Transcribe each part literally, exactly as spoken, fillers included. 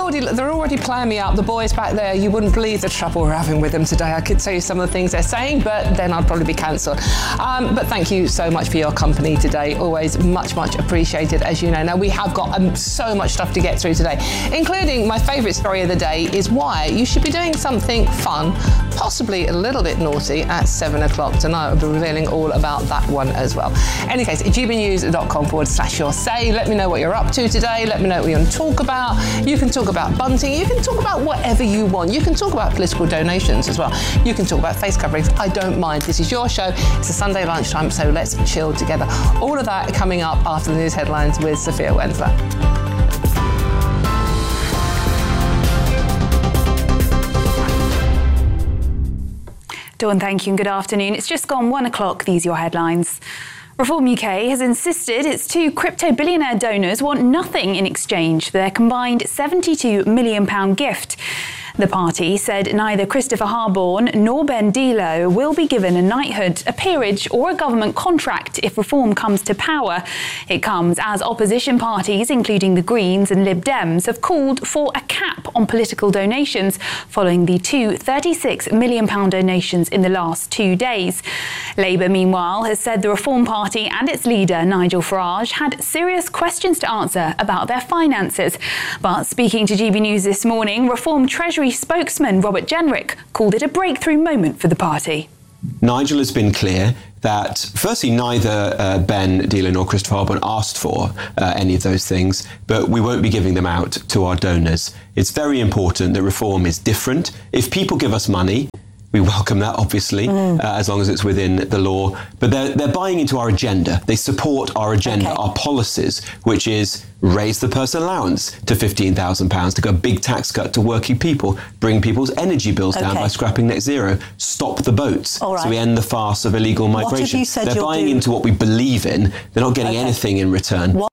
already they're already playing me up. The boys back there, you wouldn't believe the trouble we're having with them today. I could tell you some of the things they're saying, but then I'd probably be cancelled. Um, but thank you so much for your company today. Always much, much appreciated, as you know. Now, we have got um, so much stuff to get through today, including my favourite story of the day is why you should be doing something fun, possibly a little bit naughty, at seven o'clock tonight. I'll be revealing all about that one as well. In any case, g b news dot com forward slash your say. Let me know what you're up to today. Let me know what you want to talk about. You can talk about bunting. You can talk about whatever you want. You can talk about political donations as well. You can talk about face coverings. I don't mind. This is your show. It's a Sunday lunchtime, so let's chill together. All of that coming up after the news headlines with Sophia Wensler. Dawn, thank you and good afternoon. It's just gone one o'clock. These are your headlines. Reform U K has insisted its two crypto billionaire donors want nothing in exchange for their combined seventy-two million pounds gift. The party said neither Christopher Harborne nor Ben Dilo will be given a knighthood, a peerage or a government contract if Reform comes to power. It comes as opposition parties, including the Greens and Lib Dems, have called for a cap on political donations following the two thirty-six million pounds donations in the last two days. Labour, meanwhile, has said the Reform Party and its leader, Nigel Farage, had serious questions to answer about their finances. But speaking to G B News this morning, Reform Treasury spokesman Robert Jenrick called it a breakthrough moment for the party. Nigel has been clear that, firstly, neither uh, Ben Dilo nor Christopher Harborne asked for uh, any of those things, but we won't be giving them out to our donors. It's very important that Reform is different. If people give us money, we welcome that, obviously, mm. uh, as long as it's within the law. But they're, they're buying into our agenda. They support our agenda, okay. our policies, which is raise the personal allowance to fifteen thousand pounds, to go big tax cut to working people, bring people's energy bills okay. down by scrapping net zero, stop the boats, right. so we end the farce of illegal migration. What have you said they're buying do? into what we believe in. They're not getting okay. anything in return. What?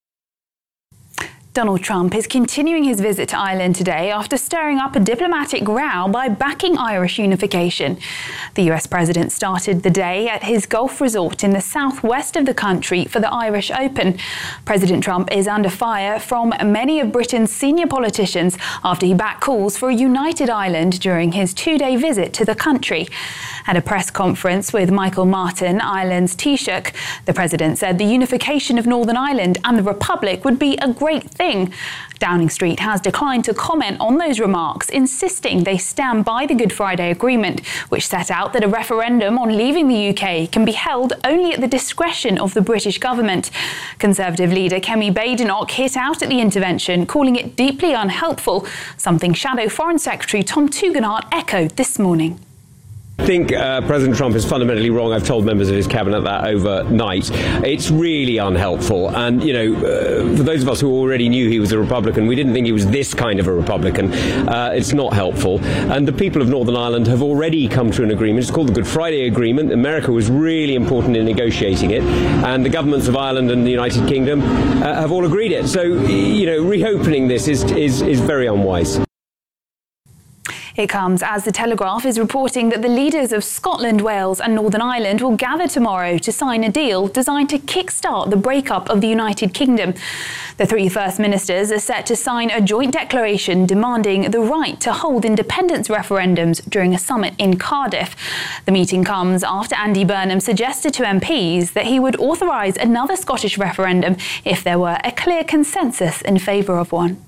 Donald Trump is continuing his visit to Ireland today after stirring up a diplomatic row by backing Irish unification. The U S president started the day at his golf resort in the southwest of the country for the Irish Open. President Trump is under fire from many of Britain's senior politicians after he backed calls for a united Ireland during his two-day visit to the country. At a press conference with Michael Martin, Ireland's Taoiseach, the president said the unification of Northern Ireland and the Republic would be a great thing. Downing Street has declined to comment on those remarks, insisting they stand by the Good Friday Agreement, which set out that a referendum on leaving the U K can be held only at the discretion of the British government. Conservative leader Kemi Badenoch hit out at the intervention, calling it deeply unhelpful, something Shadow Foreign Secretary Tom Tugendhat echoed this morning. I think uh, President Trump is fundamentally wrong. I've told members of his cabinet that overnight. It's really unhelpful. And, you know, uh, for those of us who already knew he was a Republican, we didn't think he was this kind of a Republican. Uh, it's not helpful. And the people of Northern Ireland have already come to an agreement. It's called the Good Friday Agreement. America was really important in negotiating it. And the governments of Ireland and the United Kingdom uh, have all agreed it. So, you know, reopening this is, is, is very unwise. It comes as The Telegraph is reporting that the leaders of Scotland, Wales and Northern Ireland will gather tomorrow to sign a deal designed to kickstart the breakup of the United Kingdom. The three First Ministers are set to sign a joint declaration demanding the right to hold independence referendums during a summit in Cardiff. The meeting comes after Andy Burnham suggested to M Ps that he would authorise another Scottish referendum if there were a clear consensus in favour of one.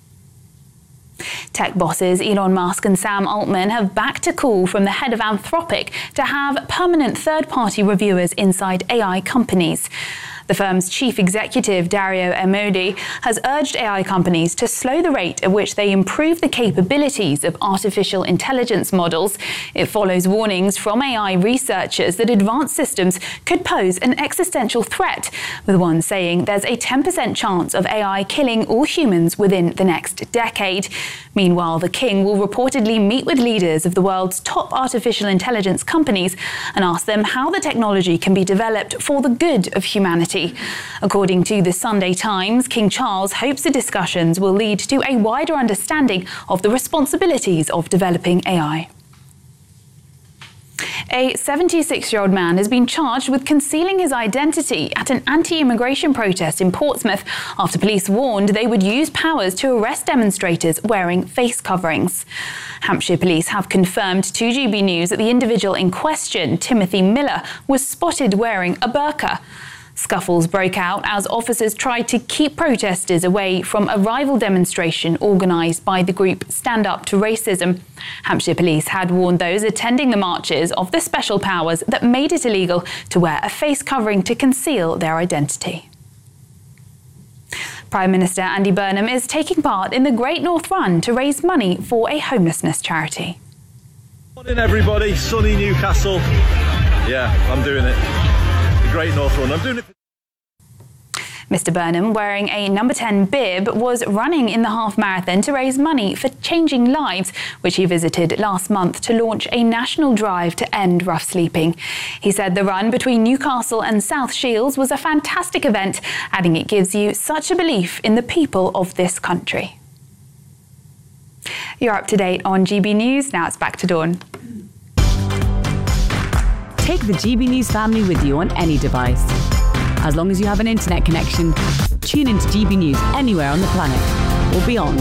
Tech bosses Elon Musk and Sam Altman have backed a call from the head of Anthropic to have permanent third-party reviewers inside A I companies. The firm's chief executive, Dario Amodei, has urged A I companies to slow the rate at which they improve the capabilities of artificial intelligence models. It follows warnings from A I researchers that advanced systems could pose an existential threat, with one saying there's a ten percent chance of A I killing all humans within the next decade. Meanwhile, the king will reportedly meet with leaders of the world's top artificial intelligence companies and ask them how the technology can be developed for the good of humanity. According to the Sunday Times, King Charles hopes the discussions will lead to a wider understanding of the responsibilities of developing A I. A seventy-six-year-old man has been charged with concealing his identity at an anti-immigration protest in Portsmouth after police warned they would use powers to arrest demonstrators wearing face coverings. Hampshire police have confirmed to G B News that the individual in question, Timothy Miller, was spotted wearing a burqa. Scuffles broke out as officers tried to keep protesters away from a rival demonstration organised by the group Stand Up to Racism. Hampshire police had warned those attending the marches of the special powers that made it illegal to wear a face covering to conceal their identity. Prime Minister Andy Burnham is taking part in the Great North Run to raise money for a homelessness charity. Morning everybody, sunny Newcastle. Yeah, I'm doing it. Great North Run. I'm doing it. Mister Burnham, wearing a number ten bib, was running in the half marathon to raise money for Changing Lives, which he visited last month to launch a national drive to end rough sleeping. He said the run between Newcastle and South Shields was a fantastic event, adding it gives you such a belief in the people of this country. You're up to date on G B News. Now it's back to Dawn. Take the G B News family with you on any device. As long as you have an internet connection, tune into G B News anywhere on the planet or beyond.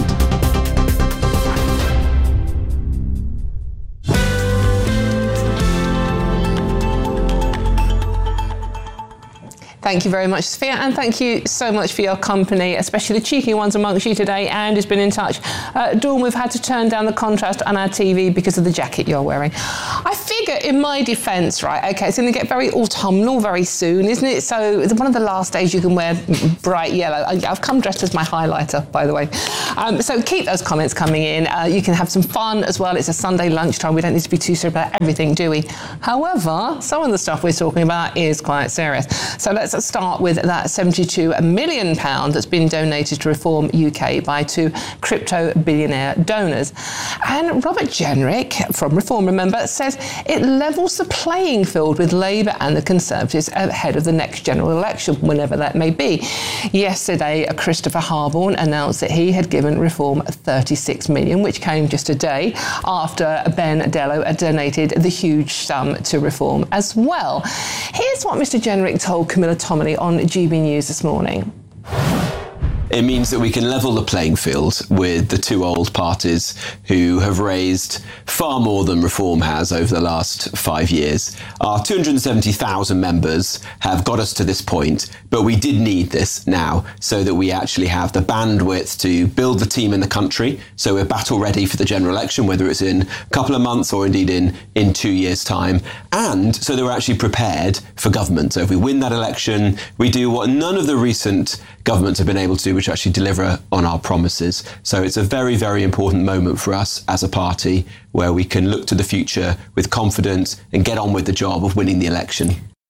Thank you very much, Sophia, and thank you so much for your company, especially the cheeky ones amongst you today. And has been in touch. Uh, Dawn, we've had to turn down the contrast on our T V because of the jacket you're wearing. I figure, in my defence, right, OK, it's going to get very autumnal very soon, isn't it? So it's one of the last days you can wear bright yellow. I've come dressed as my highlighter, by the way. Um, so keep those comments coming in. Uh, you can have some fun as well. It's a Sunday lunchtime. We don't need to be too serious about everything, do we? However, some of the stuff we're talking about is quite serious. So let's start with that seventy-two million pounds that's been donated to Reform U K by two crypto billionaire donors. And Robert Jenrick from Reform, remember, says it levels the playing field with Labour and the Conservatives ahead of the next general election, whenever that may be. Yesterday, Christopher Harborne announced that he had given Reform thirty-six million pounds, which came just a day after Ben Dello had donated the huge sum to Reform as well. Here's what Mr Jenrick told Camilla Tominey on G B News this morning. It means that we can level the playing field with the two old parties who have raised far more than Reform has over the last five years. Our two hundred seventy thousand members have got us to this point, but we did need this now so that we actually have the bandwidth to build the team in the country. So we're battle ready for the general election, whether it's in a couple of months or indeed in, in two years' time. And so that we're actually prepared for government. So if we win that election, we do what none of the recent governments have been able to do, which actually deliver on our promises. So it's a very, very important moment for us as a party where we can look to the future with confidence and get on with the job of winning the election.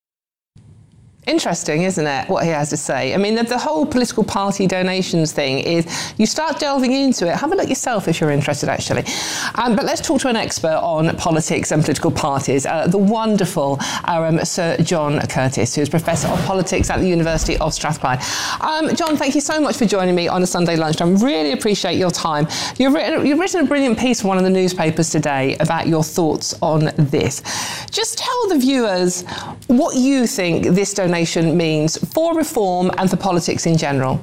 Interesting, isn't it, what he has to say? I mean, the, the whole political party donations thing is, you start delving into it. Have a look yourself if you're interested, actually. Um, but let's talk to an expert on politics and political parties, uh, the wonderful um, Sir John Curtice, who is Professor of Politics at the University of Strathclyde. Um, John, thank you so much for joining me on a Sunday lunchtime. Really appreciate your time. You've written, you've written a brilliant piece for one of the newspapers today about your thoughts on this. Just tell the viewers what you think this donation means for Reform and for politics in general.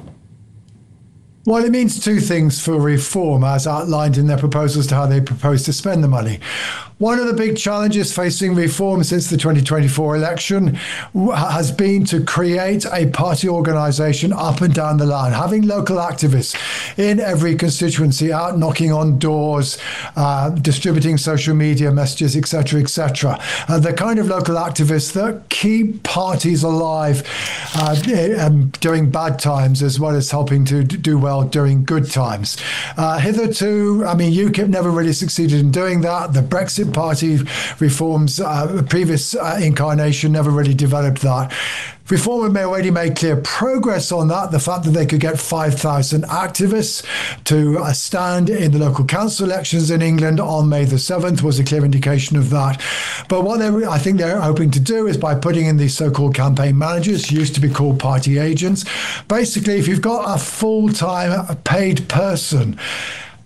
Well, it means two things for Reform, as outlined in their proposals to how they propose to spend the money. One of the big challenges facing Reform since the twenty twenty-four election has been to create a party organisation up and down the line, having local activists in every constituency out knocking on doors, uh, distributing social media messages, et cetera, et cetera. Uh, the kind of local activists that keep parties alive uh, um, during bad times as well as helping to do well during good times. Uh, hitherto, I mean, UKIP never really succeeded in doing that. The Brexit Party Reform's uh, previous uh, incarnation never really developed that. Reform have already made clear progress on that. The fact that they could get five thousand activists to uh, stand in the local council elections in England on May the seventh was a clear indication of that. But what they, I think they're hoping to do is by putting in these so-called campaign managers, used to be called party agents. Basically, if you've got a full-time paid person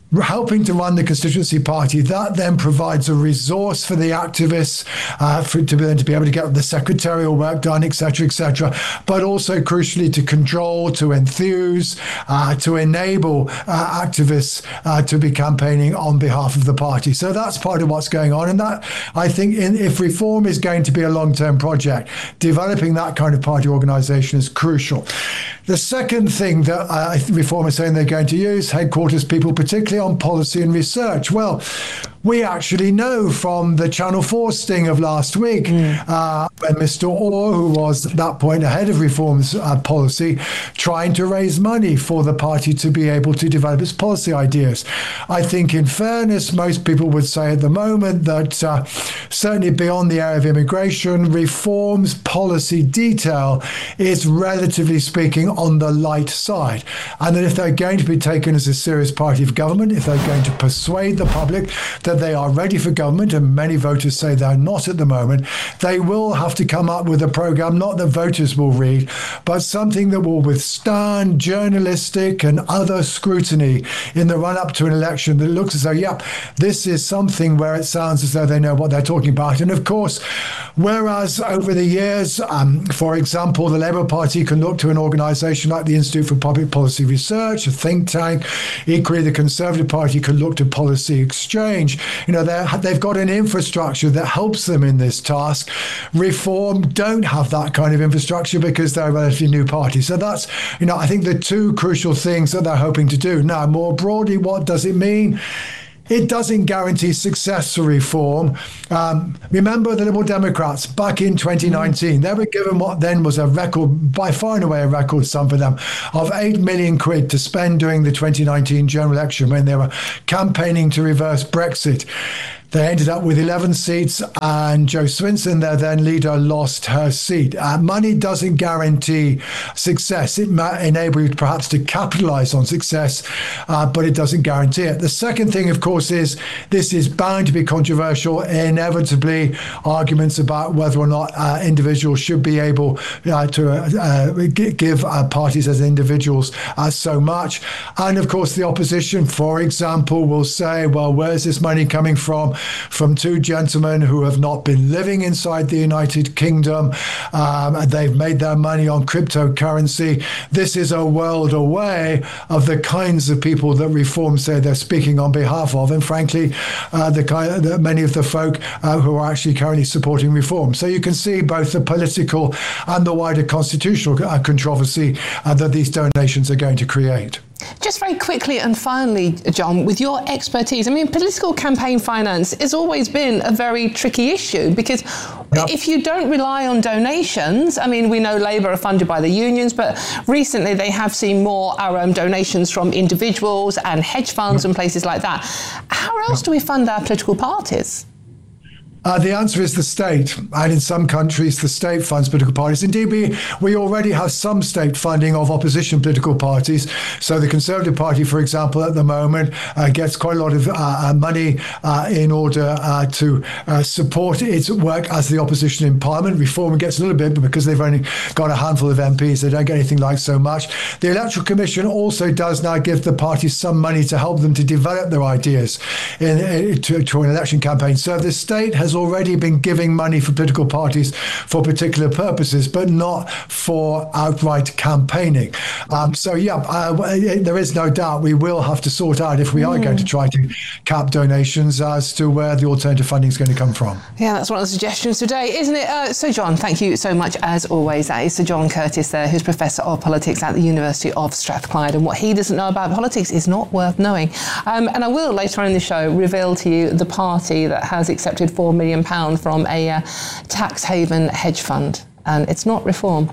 helping to run the constituency party. That then provides a resource for the activists uh, for, to, be, to be able to get the secretarial work done, et cetera, et cetera, but also crucially to control, to enthuse, uh, to enable uh, activists uh, to be campaigning on behalf of the party. So that's part of what's going on. And that, I think, in, if reform is going to be a long-term project, developing that kind of party organisation is crucial. The second thing that uh, Reform is saying they're going to use, headquarters people, particularly on policy and research. Well, we actually know from the Channel four sting of last week, mm. uh, when Mister Orr, who was at that point ahead of Reform's uh, policy, trying to raise money for the party to be able to develop its policy ideas. I think, in fairness, most people would say at the moment that uh, certainly beyond the area of immigration, Reform's policy detail is, relatively speaking, on the light side. And that if they're going to be taken as a serious party of government, if they're going to persuade the public that they are ready for government, and many voters say they're not at the moment, they will have to come up with a programme, not that voters will read, but something that will withstand journalistic and other scrutiny in the run-up to an election that looks as though, yep, this is something where it sounds as though they know what they're talking about. And of course, whereas over the years, um, for example, the Labour Party can look to an organisation like the Institute for Public Policy Research, a think tank. Equally, the Conservative Party can look to Policy Exchange. You know, they've got an infrastructure that helps them in this task. Reform don't have that kind of infrastructure because they're a relatively new party. So that's, you know, I think the two crucial things that they're hoping to do. Now, more broadly, what does it mean? It doesn't guarantee success for Reform. Um, remember the Liberal Democrats back in twenty nineteen, they were given what then was a record, by far and away a record sum for them, of eight million quid to spend during the twenty nineteen general election when they were campaigning to reverse Brexit. They ended up with eleven seats, and Jo Swinson, their then leader, lost her seat. Uh, money doesn't guarantee success. It might enable you perhaps to capitalise on success, uh, but it doesn't guarantee it. The second thing, of course, is this is bound to be controversial. Inevitably, arguments about whether or not uh, individuals should be able uh, to uh, give uh, parties as individuals uh, so much. And of course, the opposition, for example, will say, well, where's this money coming from? From two gentlemen who have not been living inside the United Kingdom. Um, and they've made their money on cryptocurrency. This is a world away of the kinds of people that Reform say they're speaking on behalf of. And frankly, uh, the, kind, the many of the folk uh, who are actually currently supporting Reform. So you can see both the political and the wider constitutional uh, controversy uh, that these donations are going to create. Just very quickly and finally, John, with your expertise, I mean, political campaign finance has always been a very tricky issue because yep. if you don't rely on donations, I mean, we know Labour are funded by the unions, but recently they have seen more our own donations from individuals and hedge funds yep. and places like that. How else yep. do we fund our political parties? Uh, the answer is the state. And in some countries, the state funds political parties. Indeed, we, we already have some state funding of opposition political parties. So the Conservative Party, for example, at the moment, uh, gets quite a lot of uh, money uh, in order uh, to uh, support its work as the opposition in Parliament. Reform gets a little bit, but because they've only got a handful of M Ps, they don't get anything like so much. The Electoral Commission also does now give the parties some money to help them to develop their ideas in, in, to, to an election campaign. So the state has already been giving money for political parties for particular purposes, but not for outright campaigning. Um, so, yeah, uh, there is no doubt we will have to sort out if we mm. are going to try to cap donations as to where the alternative funding is going to come from. Yeah, that's one of the suggestions today, isn't it? Uh, so, John, thank you so much as always. That is Sir John Curtice there, who's Professor of Politics at the University of Strathclyde. And what he doesn't know about politics is not worth knowing. Um, and I will, later on in the show, reveal to you the party that has accepted four million pounds from a uh, tax haven hedge fund. And it's not Reform.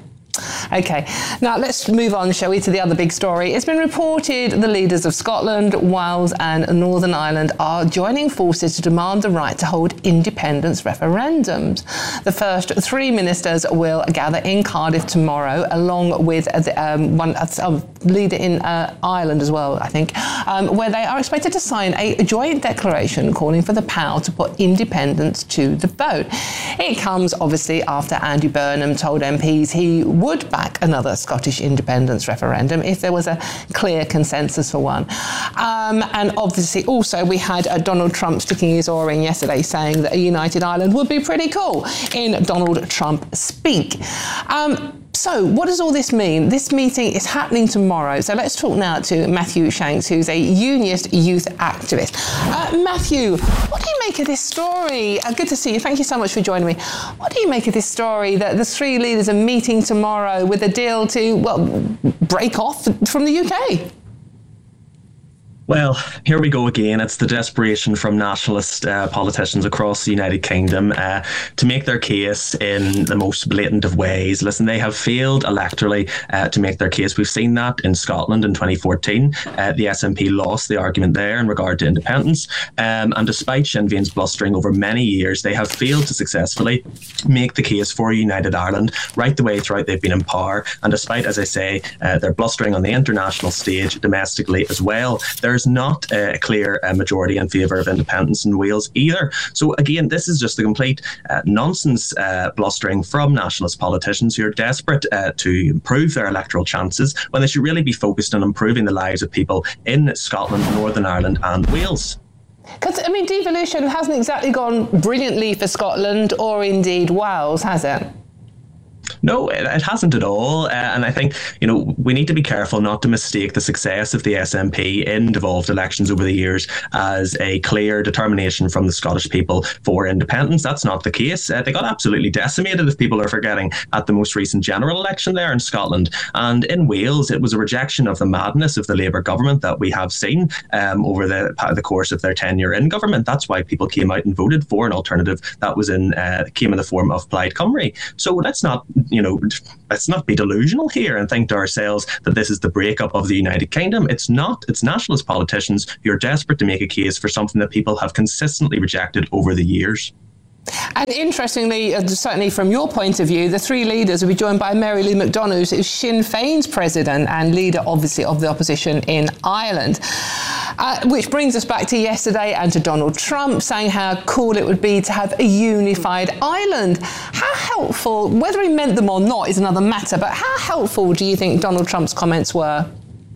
OK, now let's move on, shall we, to the other big story. It's been reported the leaders of Scotland, Wales and Northern Ireland are joining forces to demand the right to hold independence referendums. The first three ministers will gather in Cardiff tomorrow, along with the, um, one, uh, leader in uh, Ireland as well, I think, um, where they are expected to sign a joint declaration calling for the power to put independence to the vote. It comes, obviously, after Andy Burnham told M Ps he would back another Scottish independence referendum if there was a clear consensus for one. Um, and obviously, also, we had uh, Donald Trump sticking his oar in yesterday saying that a united Ireland would be pretty cool in Donald Trump speak. Um, So what does all this mean? This meeting is happening tomorrow. So let's talk now to Matthew Shanks, who's a Unionist youth activist. Uh, Matthew, what do you make of this story? Uh, good to see you. Thank you so much for joining me. What do you make of this story that the three leaders are meeting tomorrow with a deal to, well, break off from the U K? Well, here we go again. It's the desperation from nationalist uh, politicians across the United Kingdom uh, to make their case in the most blatant of ways. Listen, they have failed electorally uh, to make their case. We've seen that in Scotland in twenty fourteen. Uh, the S N P lost the argument there in regard to independence. Um, and despite Sinn Féin's blustering over many years, they have failed to successfully make the case for a united Ireland right the way throughout they've been in power. And despite, as I say, uh, their blustering on the international stage domestically as well, there's not a clear uh, majority in favour of independence in Wales either. So again, this is just a complete uh, nonsense uh, blustering from nationalist politicians who are desperate uh, to improve their electoral chances when they should really be focused on improving the lives of people in Scotland, Northern Ireland and Wales. Because, I mean, devolution hasn't exactly gone brilliantly for Scotland or indeed Wales, has it? No, it, it hasn't at all. Uh, and I think, you know, we need to be careful not to mistake the success of the S N P in devolved elections over the years as a clear determination from the Scottish people for independence. That's not the case. Uh, they got absolutely decimated, if people are forgetting, at the most recent general election there in Scotland. And in Wales, it was a rejection of the madness of the Labour government that we have seen um, over the, the course of their tenure in government. That's why people came out and voted for an alternative that was in uh, came in the form of Plaid Cymru. So let's not You know, let's not be delusional here and think to ourselves that this is the breakup of the United Kingdom. It's not. It's nationalist politicians who are desperate to make a case for something that people have consistently rejected over the years. And interestingly, uh, certainly from your point of view, the three leaders will be joined by Mary Lou McDonald, who's Sinn Féin's president and leader, obviously, of the opposition in Ireland. Uh, which brings us back to yesterday and to Donald Trump saying how cool it would be to have a unified Ireland. How helpful, whether he meant them or not is another matter, but how helpful do you think Donald Trump's comments were?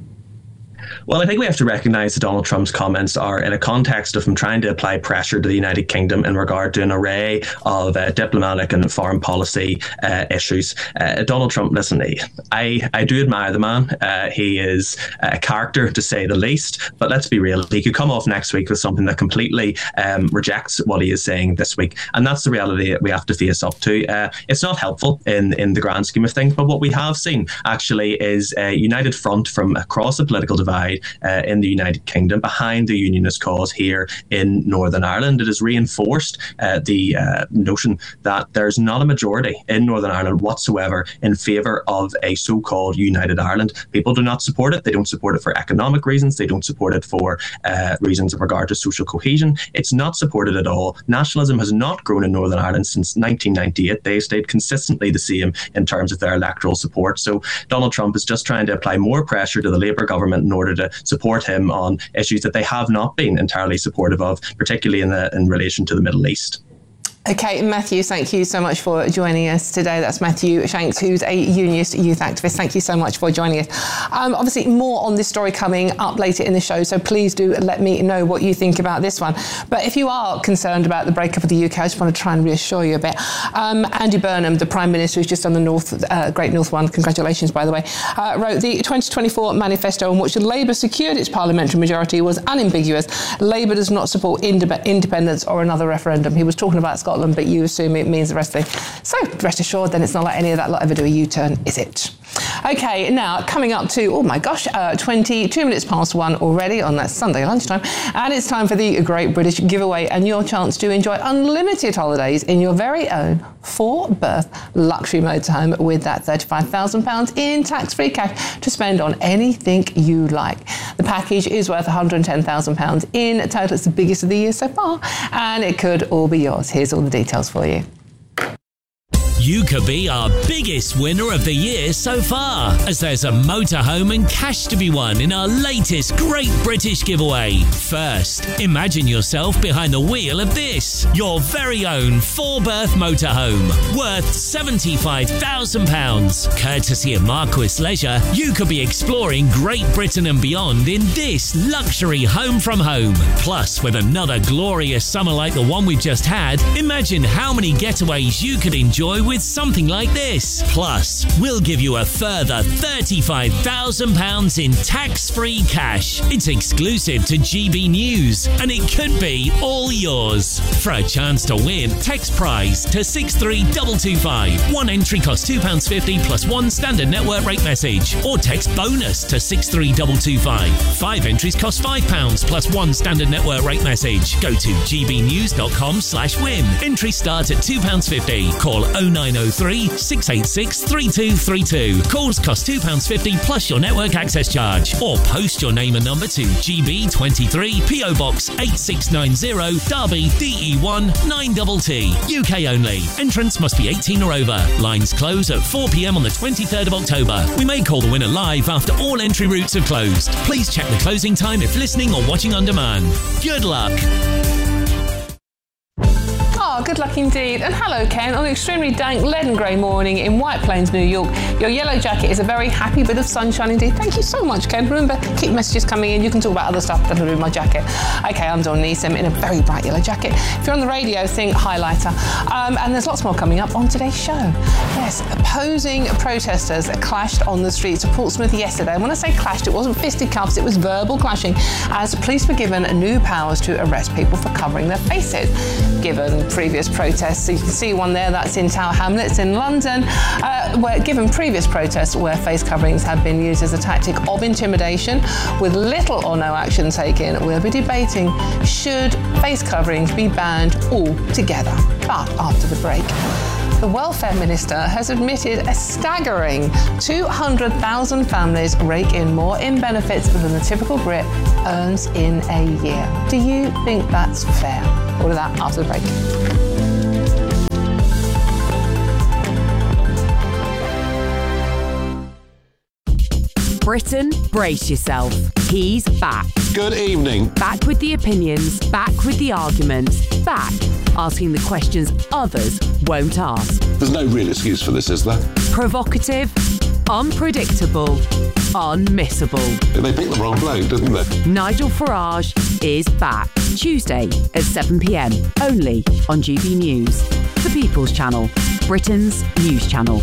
Well, I think we have to recognise that Donald Trump's comments are in a context of him trying to apply pressure to the United Kingdom in regard to an array of uh, diplomatic and foreign policy uh, issues. Uh, Donald Trump, listen, I, I do admire the man. Uh, he is a character, to say the least. But let's be real. He could come off next week with something that completely um, rejects what he is saying this week. And that's the reality that we have to face up to. Uh, it's not helpful in, in the grand scheme of things. But what we have seen, actually, is a united front from across the political divide Uh, in the United Kingdom behind the unionist cause here in Northern Ireland. It has reinforced uh, the uh, notion that there's not a majority in Northern Ireland whatsoever in favour of a so-called united Ireland. People do not support it. They don't support it for economic reasons. They don't support it for uh, reasons in regard to social cohesion. It's not supported at all. Nationalism has not grown in Northern Ireland since nineteen ninety-eight. They've stayed consistently the same in terms of their electoral support. So Donald Trump is just trying to apply more pressure to the Labour government in order to support him on issues that they have not been entirely supportive of, particularly in the in relation to the Middle East. Okay, Matthew, thank you so much for joining us today. That's Matthew Shanks, who's a Unionist youth activist. Thank you so much for joining us. Um, obviously, more on this story coming up later in the show, so please do let me know what you think about this one. But if you are concerned about the breakup of the U K, I just want to try and reassure you a bit. Um, Andy Burnham, the Prime Minister, who's just on the North, uh, Great North one, congratulations, by the way, uh, wrote the twenty twenty-four manifesto in which Labour secured its parliamentary majority was unambiguous. Labour does not support inde- independence or another referendum. He was talking about Scotland, but you assume it means the rest of it. So rest assured, then it's not like any of that lot ever do a U-turn, is it? Okay, now coming up to, oh my gosh, uh, twenty-two minutes past one already on that Sunday lunchtime, and it's time for the Great British Giveaway and your chance to enjoy unlimited holidays in your very own four-berth luxury motorhome with that thirty-five thousand pounds in tax-free cash to spend on anything you like. The package is worth one hundred ten thousand pounds in total. It's the biggest of the year so far, and it could all be yours. Here's all the details for you. You could be our biggest winner of the year so far, as there's a motorhome and cash to be won in our latest Great British giveaway. First, imagine yourself behind the wheel of this, your very own four-berth motorhome, worth seventy-five thousand pounds. Courtesy of Marquis Leisure, you could be exploring Great Britain and beyond in this luxury home from home. Plus, with another glorious summer like the one we've just had, imagine how many getaways you could enjoy with something like this. Plus, we'll give you a further thirty-five thousand pounds in tax-free cash. It's exclusive to G B News, and it could be all yours. For a chance to win, text prize to six three two two five. One entry costs two pounds fifty plus one standard network rate message, or text bonus to six three two two five. Five entries cost five pounds plus one standard network rate message. Go to gbnews.com slash win. Entries start at two pounds fifty. Call oh nine oh three, six eight six, three two three two. Calls cost two pounds fifty plus your network access charge. Or post your name and number to G B twenty-three, P O Box eight six nine zero, Derby, D E one nine T T. U K only. Entrance must be eighteen or over. Lines close at four p.m. on the twenty-third of October. We may call the winner live after all entry routes have closed. Please check the closing time if listening or watching on demand. Good luck. Oh, good luck indeed. And hello, Ken. On an extremely dank, leaden grey morning in White Plains, New York, your yellow jacket is a very happy bit of sunshine indeed. Thank you so much, Ken. Remember, keep messages coming in. You can talk about other stuff that'll do my jacket. Okay, I'm Dawn Neeson in a very bright yellow jacket. If you're on the radio, think highlighter. Um, and there's lots more coming up on today's show. Yes, opposing protesters clashed on the streets of Portsmouth yesterday. And when I say clashed, it wasn't fisticuffs, it was verbal clashing, as police were given new powers to arrest people for covering their faces. Given previous protests, so you can see one there, that's in Tower Hamlets in London, uh, where given previous protests where face coverings have been used as a tactic of intimidation with little or no action taken, we'll be debating should face coverings be banned altogether. But after the break, the Welfare Minister has admitted a staggering two hundred thousand families rake in more in benefits than the typical Brit earns in a year. Do you think that's fair? All of that after the break. Britain, brace yourself. He's back. Good evening. Back with the opinions, back with the arguments, back asking the questions others won't ask. There's no real excuse for this, is there? Provocative, unpredictable, unmissable. They picked the wrong bloke, didn't they? Nigel Farage is back. Tuesday at seven p.m. only on G B News. The People's Channel, Britain's news channel.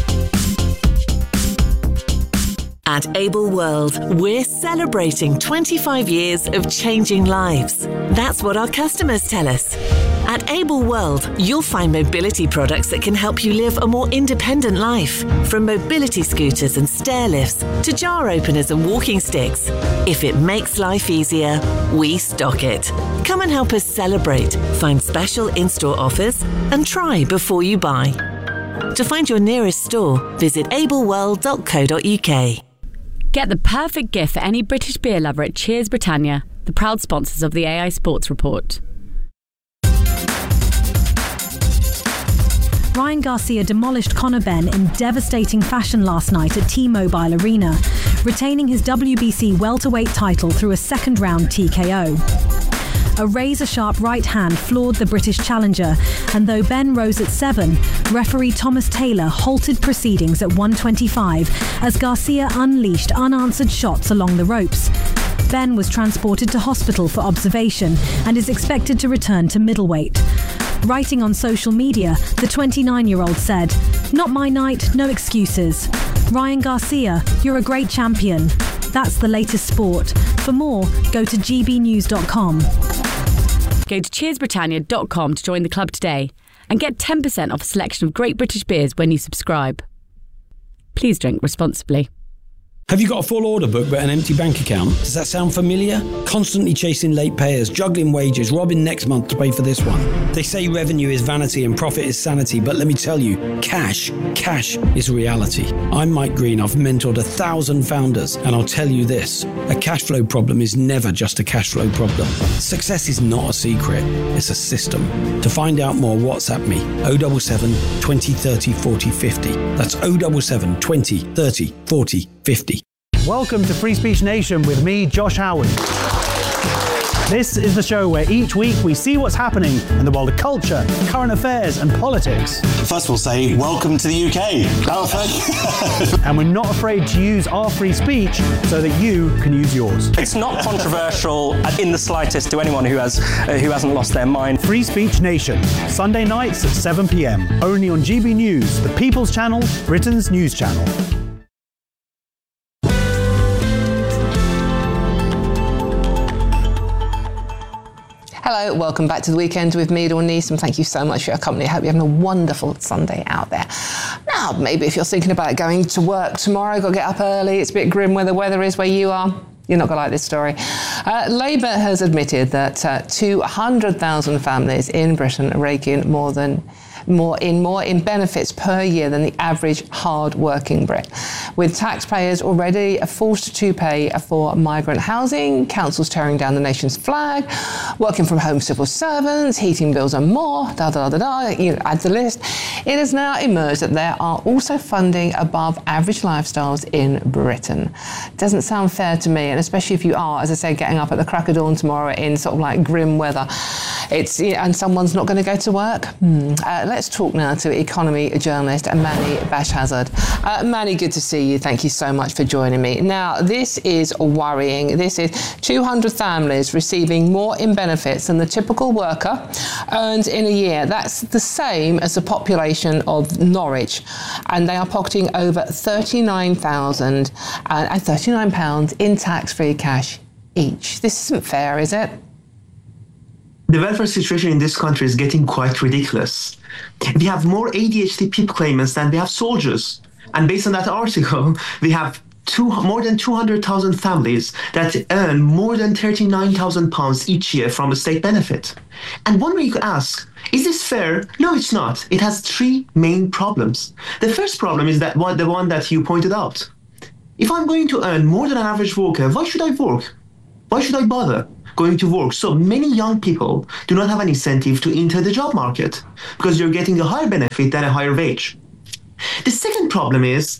At Able World, we're celebrating twenty-five years of changing lives. That's what our customers tell us. At Able World, you'll find mobility products that can help you live a more independent life. From mobility scooters and stair lifts to jar openers and walking sticks. If it makes life easier, we stock it. Come and help us celebrate, find special in-store offers, and try before you buy. To find your nearest store, visit able world dot co dot u k. Get the perfect gift for any British beer lover at Cheers Britannia, the proud sponsors of the A I Sports Report. Ryan Garcia demolished Conor Benn in devastating fashion last night at T-Mobile Arena, retaining his W B C welterweight title through a second-round T K O. A razor-sharp right hand floored the British challenger, and though Benn rose at seven, referee Thomas Taylor halted proceedings at one twenty-five as Garcia unleashed unanswered shots along the ropes. Benn was transported to hospital for observation and is expected to return to middleweight. Writing on social media, the twenty-nine-year-old said, "Not my night, no excuses. Ryan Garcia, you're a great champion. That's the latest sport. For more, go to g b news dot com. Go to cheers britannia dot com to join the club today and get ten percent off a selection of great British beers when you subscribe. Please drink responsibly. Have you got a full order book but an empty bank account? Does that sound familiar? Constantly chasing late payers, juggling wages, robbing next month to pay for this one. They say revenue is vanity and profit is sanity, but let me tell you, cash, cash is reality. I'm Mike Green, I've mentored a thousand founders, and I'll tell you this, a cash flow problem is never just a cash flow problem. Success is not a secret, it's a system. To find out more, WhatsApp me, oh seven seven, twenty, thirty, forty, fifty. That's oh seven seven, twenty, thirty, forty, fifty. Welcome to Free Speech Nation with me, Josh Howard. This is the show where each week we see what's happening in the world of culture, current affairs and politics. First we'll say, welcome to the U K. And we're not afraid to use our free speech so that you can use yours. It's not controversial in the slightest to anyone who has uh, who hasn't lost their mind. Free Speech Nation, Sunday nights at seven p.m. Only on G B News, the People's Channel, Britain's news channel. Hello, welcome back to The Weekend with me, Dawn Neeson. Thank you so much for your company. I hope you're having a wonderful Sunday out there. Now, maybe if you're thinking about going to work tomorrow, got to get up early, it's a bit grim where the weather is where you are. You're not going to like this story. Uh, Labour has admitted that uh, two hundred thousand families in Britain are raking more than more in more in benefits per year than the average hard-working Brit. With taxpayers already forced to pay for migrant housing, councils tearing down the nation's flag, working from home civil servants, heating bills and more, da da da da, you add the list, it has now emerged that there are also funding above average lifestyles in Britain. Doesn't sound fair to me, and especially if you are, as I say, getting up at the crack of dawn tomorrow in sort of like grim weather, it's and someone's not going to go to work. Hmm. Uh, let's talk now to economy journalist Mani Bashazad. Uh, Mani, good to see you. Thank you so much for joining me. Now, this is worrying. This is two hundred families receiving more in benefits than the typical worker earns in a year. That's the same as the population of Norwich, and they are pocketing over thirty-nine thousand and thirty-nine pounds in tax-free cash each. This isn't fair, is it? The welfare situation in this country is getting quite ridiculous. We have more A D H D P I P claimants than we have soldiers. And based on that article, we have two, more than two hundred thousand families that earn more than thirty-nine thousand pounds each year from a state benefit. And one way you could ask, is this fair? No, it's not. It has three main problems. The first problem is that one, the one that you pointed out. If I'm going to earn more than an average worker, why should I work? Why should I bother going to work? So many young people do not have an incentive to enter the job market because you're getting a higher benefit than a higher wage. The second problem is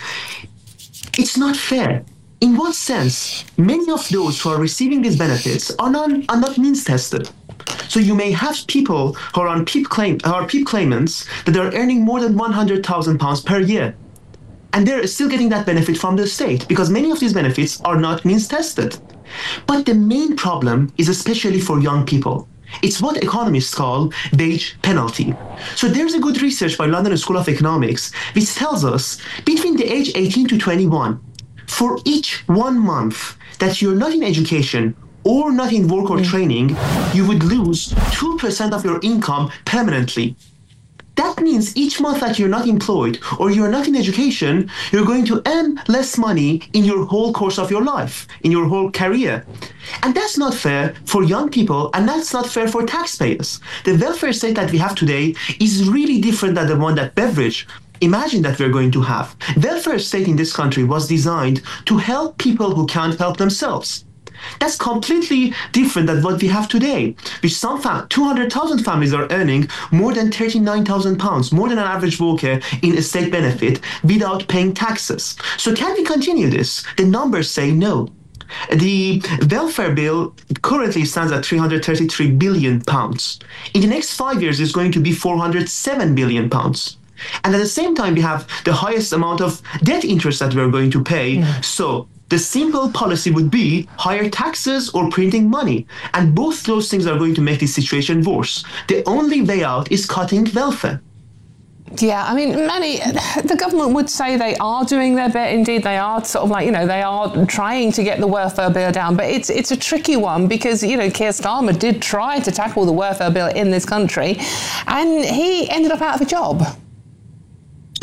it's not fair. In what sense? Many of those who are receiving these benefits are not, are not means tested. So you may have people who are on P I P claim, who are P I P claimants that are earning more than one hundred thousand pounds per year. And they're still getting that benefit from the state because many of these benefits are not means tested. But the main problem is especially for young people. It's what economists call wage penalty. So there's a good research by London School of Economics which tells us between the age eighteen to twenty-one, for each one month that you're not in education or not in work or training, you would lose two percent of your income permanently. That means each month that you're not employed or you're not in education, you're going to earn less money in your whole course of your life, in your whole career. And that's not fair for young people, and that's not fair for taxpayers. The welfare state that we have today is really different than the one that Beveridge imagined that we're going to have. Welfare state in this country was designed to help people who can't help themselves. That's completely different than what we have today, which some fam- two hundred thousand families are earning more than thirty-nine thousand pounds, more than an average worker in a state benefit without paying taxes. So can we continue this? The numbers say no. The welfare bill currently stands at three hundred thirty-three billion pounds. In the next five years, it's going to be four hundred seven billion pounds. And at the same time, we have the highest amount of debt interest that we're going to pay. Mm. So the simple policy would be higher taxes or printing money. And both those things are going to make this situation worse. The only way out is cutting welfare. Yeah, I mean, many, the government would say they are doing their bit. Indeed, they are sort of like, you know, they are trying to get the welfare bill down. But it's it's a tricky one because, you know, Keir Starmer did try to tackle the welfare bill in this country and he ended up out of a job.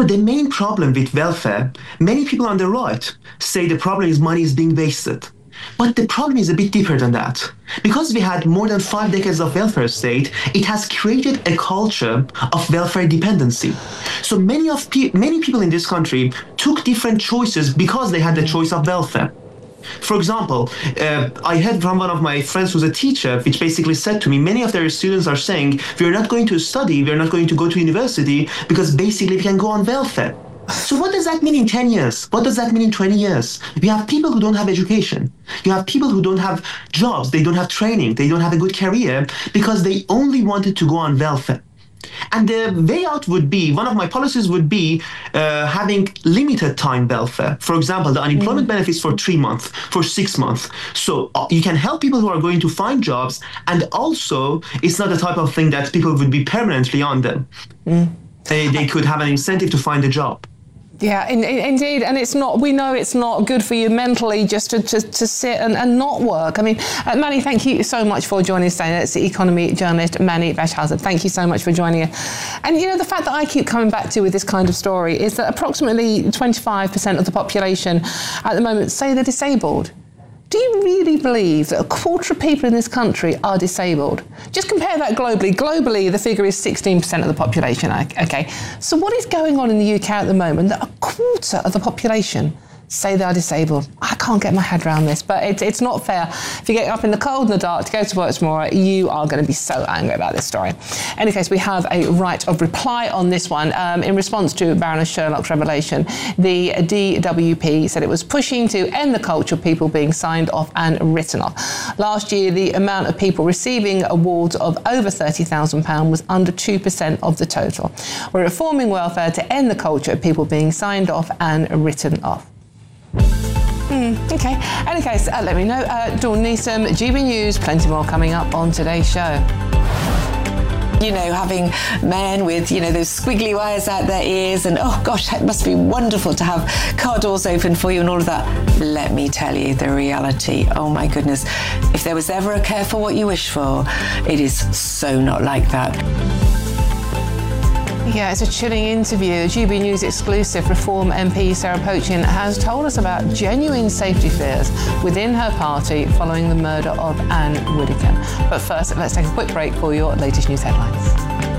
So the main problem with welfare, many people on the right say the problem is money is being wasted. But the problem is a bit deeper than that. Because we had more than five decades of welfare state, it has created a culture of welfare dependency. So many of pe- many people in this country took different choices because they had the choice of welfare. For example, uh, I heard from one of my friends who's a teacher, which basically said to me, many of their students are saying, we're not going to study, we're not going to go to university, because basically we can go on welfare. So what does that mean in ten years? What does that mean in twenty years? We have people who don't have education. You have people who don't have jobs, they don't have training, they don't have a good career, because they only wanted to go on welfare. And the way out would be, one of my policies would be uh, having limited time welfare. For example, the unemployment mm. benefits for three months, for six months. So uh, you can help people who are going to find jobs, and also it's not the type of thing that people would be permanently on them. Mm. They, they could have an incentive to find a job. Yeah, in, in, indeed. And it's not, we know it's not good for you mentally just to, to, to sit and, and not work. I mean, uh, Mani, thank you so much for joining us today. That's the economy journalist, Mani Bashhazad. Thank you so much for joining us. And, you know, the fact that I keep coming back to with this kind of story is that approximately twenty-five percent of the population at the moment say they're disabled. Do you really believe that a quarter of people in this country are disabled? Just compare that globally. Globally, the figure is sixteen percent of the population. Okay, so what is going on in the U K at the moment that a quarter of the population say they are disabled? I can't get my head around this, but it, it's not fair. If you get up in the cold and the dark to go to work tomorrow, you are going to be so angry about this story. In any case, we have a right of reply on this one. Um, in response to Baroness Sherlock's revelation, the D W P said it was pushing to end the culture of people being signed off and written off. Last year, the amount of people receiving awards of over thirty thousand pounds was under two percent of the total. We're reforming welfare to end the culture of people being signed off and written off. Mm, okay. In any case, uh, let me know. Uh, Dawn Neeson, G B News, plenty more coming up on today's show. You know, having men with, you know, those squiggly wires out their ears and, oh gosh, it must be wonderful to have car doors open for you and all of that. Let me tell you the reality. Oh my goodness. If there was ever a careful what you wish for, it is so not like that. Yeah, it's a chilling interview. G B News exclusive. Reform M P Sarah Pochin has told us about genuine safety fears within her party following the murder of Anne Widdecombe. But first, let's take a quick break for your latest news headlines.